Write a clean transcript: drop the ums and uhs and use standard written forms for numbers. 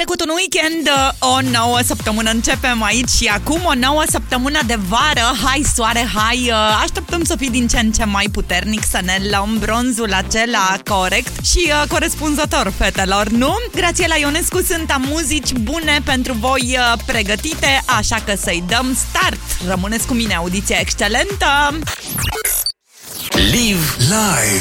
trecut un weekend, o nouă săptămână începem aici și acum o nouă săptămână de vară. Hai soare, hai, așteptăm să fii din ce în ce mai puternic, să ne luăm bronzul acela corect și corespunzător fetelor, nu? Grațiela Ionescu sunt, am muzici bune pentru voi pregătite, așa că să-i dăm start. Rămâneți cu mine, audiție excelentă! Live live